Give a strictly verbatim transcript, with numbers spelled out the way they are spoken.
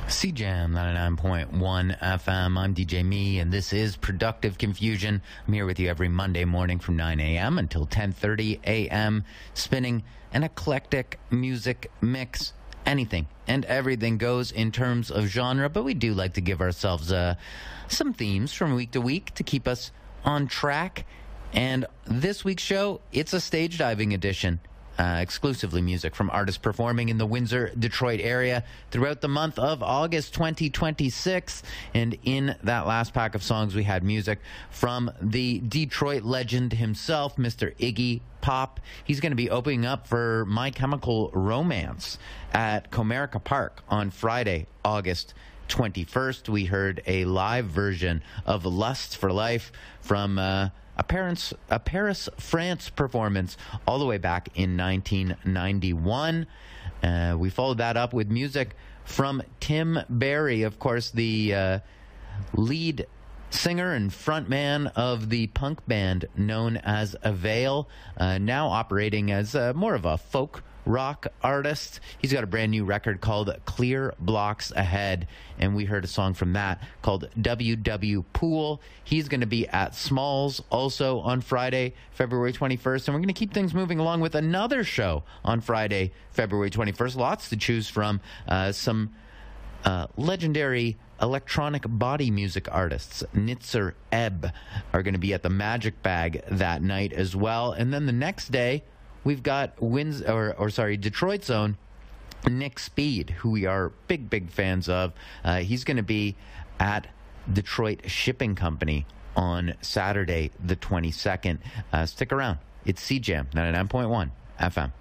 C Jam ninety-nine point one F M. I'm D J Me, and this is Productive Confusion. I'm here with you every Monday morning from nine a.m. until ten thirty a.m., spinning an eclectic music mix. Anything and everything goes in terms of genre, but we do like to give ourselves uh, some themes from week to week to keep us on track. And this week's show, it's a stage diving edition. Uh, exclusively music from artists performing in the Windsor, Detroit area throughout the month of August twenty twenty-six. And in that last pack of songs, we had music from the Detroit legend himself, Mister Iggy Pop. He's going to be opening up for My Chemical Romance at Comerica Park on Friday, August twenty-first. We heard a live version of Lust for Life from uh, A Paris, a Paris, France performance all the way back in nineteen ninety-one. Uh, we followed that up with music from Tim Barry, of course, the uh, lead singer and frontman of the punk band known as Avail, uh, now operating as uh, more of a folk rock artist. He's got a brand new record called Clear Blocks Ahead, and we heard a song from that called W W Pool. He's going to be at Smalls also on Friday, February twenty-first, and we're going to keep things moving along with another show on Friday, February twenty-first. Lots to choose from. Uh, some uh, legendary electronic body music artists, Nitzer Ebb, are going to be at the Magic Bag that night as well. And then the next day, we've got Wins or, or sorry, Detroit's own Nick Speed, who we are big, big fans of. Uh, he's going to be at Detroit Shipping Company on Saturday, the twenty-second. Uh, stick around. It's C Jam ninety-nine point one F M.